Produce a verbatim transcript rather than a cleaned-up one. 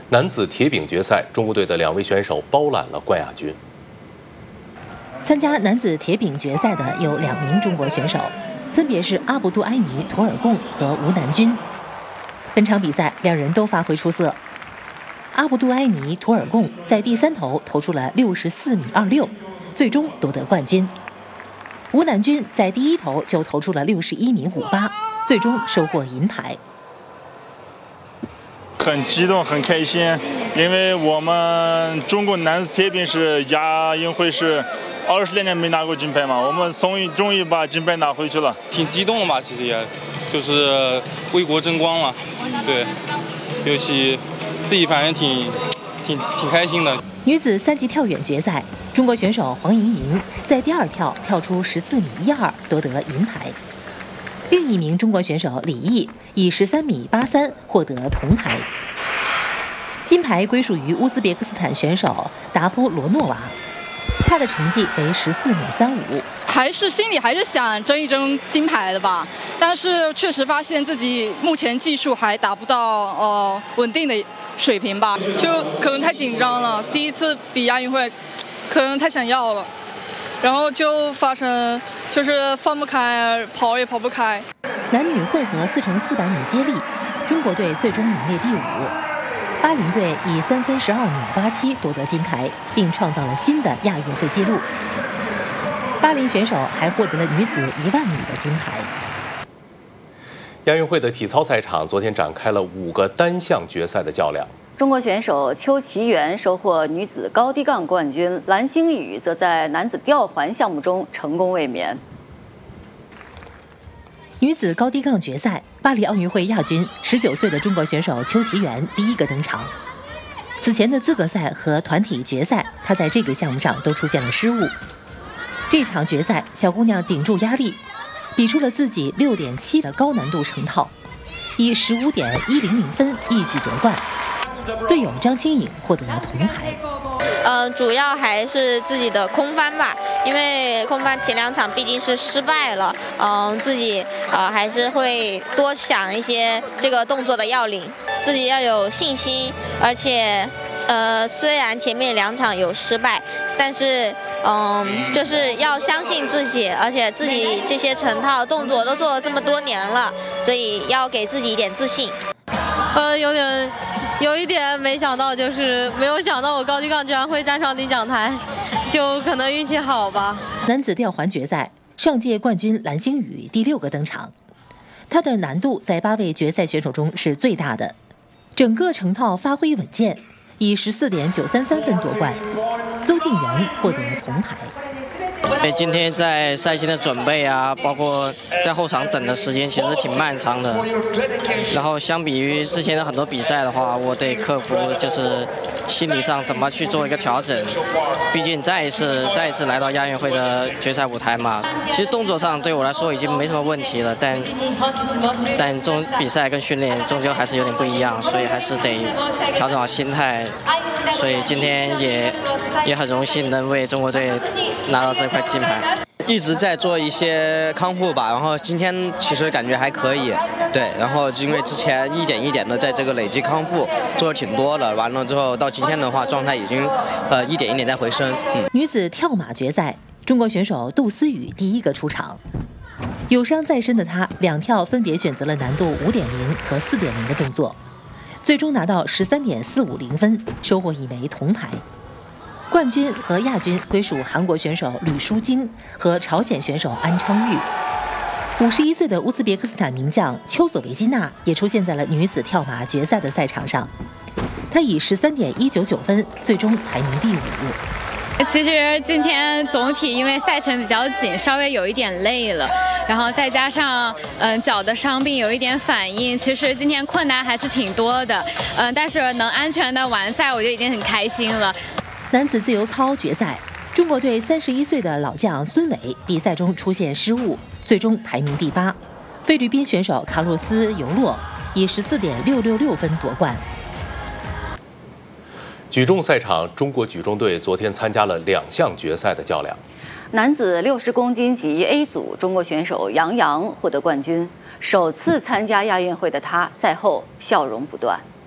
男子铁饼决赛，中国队的两位选手包揽了冠亚军。 参加男子铁饼决赛的有两名中国选手，分别是阿卜杜埃尼·图尔贡和吴南军。本场比赛，两人都发挥出色。阿卜杜埃尼·图尔贡在第三投投出了六十四米二六，最终夺得冠军。吴南军在第一投就投出了六十一米五八，最终收获银牌。 很激动，很开心，因为我们中国男子铁饼是亚运会是二十来年没拿过金牌嘛，我们终于终于把金牌拿回去了， 挺激动的吧？其实也就是为国争光了，对，尤其自己反正挺挺挺开心的。 女子三级跳远决赛，中国选手黄莹莹在第二跳跳出十四米一二，夺得银牌。另一名中国选手李毅以十三米八三获得铜牌。金牌归属于乌兹别克斯坦选手达夫罗诺娃，他的成绩为十四米三五。 还是心里还是想争一争金牌的吧，但是确实发现自己目前技术还达不到呃稳定的水平吧，就可能太紧张了，第一次比亚运会，可能太想要了，然后就发生就是放不开，跑也跑不开。 男女混合四乘四百米接力，中国队最终名列第五。巴林队以三分十二秒八七夺得金牌，并创造了新的亚运会纪录。巴林选手还获得了女子一万米的金牌。 亚运会的体操赛场昨天展开了五个单项决赛的较量。 中国选手邱奇媛收获女子高低杠冠军，蓝星宇则在男子吊环项目中成功卫冕。 女子高低杠决赛，巴黎奥运会亚军十九岁的中国选手邱奇媛第一个登场。此前的资格赛和团体决赛，她在这个项目上都出现了失误。这场决赛，小姑娘顶住压力，比出了自己六点七的高难度成套，以十五点一零零分一举夺冠。队友张清颖获得了铜牌。 呃，主要还是自己的空翻吧，因为空翻前两场毕竟是失败了，嗯、呃，自己呃还是会多想一些这个动作的要领，自己要有信心，而且呃虽然前面两场有失败，但是嗯、呃、就是要相信自己，而且自己这些成套动作都做了这么多年了，所以要给自己一点自信。 呃，有点。有一点没想到，就是没有想到我高低杠居然会站上领奖台，就可能运气好吧。 男子吊环决赛，上届冠军蓝星宇第六个登场，他的难度在八位决赛选手中是最大的，整个成套发挥稳健，以十四点九三三分夺冠。邹敬源获得铜牌。 今天在赛前的准备啊，包括在后场等的时间其实挺漫长的。然后相比于之前的很多比赛的话，我得克服就是心理上怎么去做一个调整。毕竟再一次再一次来到亚运会的决赛舞台嘛，其实动作上对我来说已经没什么问题了，但但这种比赛跟训练终究还是有点不一样，所以还是得调整好心态。所以今天也也很荣幸能为中国队拿到这块金牌。 一直在做一些康复吧，然后今天其实感觉还可以，对，然后因为之前一点一点的在这个累积康复做的挺多的，完了之后到今天的话状态已经呃一点一点在回升。嗯。 女子跳马决赛，中国选手杜思雨第一个出场，有伤在身的她两跳分别选择了难度五点零和四点零的动作，最终拿到十三点四五零分，收获一枚铜牌。冠军和亚军归属韩国选手吕书晶和朝鲜选手安昌玉。五十一岁的乌兹别克斯坦名将丘索维基娜也出现在了女子跳马决赛的赛场上，她以十三点一九九分最终排名第五。 其实今天总体因为赛程比较紧，稍微有一点累了，然后再加上嗯、呃、脚的伤病有一点反应，其实今天困难还是挺多的，嗯、呃，但是能安全的完赛，我就已经很开心了。 男子自由操决赛，中国队三十一岁的老将孙伟比赛中出现失误，最终排名第八。菲律宾选手卡洛斯·尤洛以十四点六六六分夺冠。 举重赛场，中国举重队昨天参加了两项决赛的较量。 男子六十公斤级 A 组，中国选手杨洋获得冠军。首次参加亚运会的他，赛后笑容不断。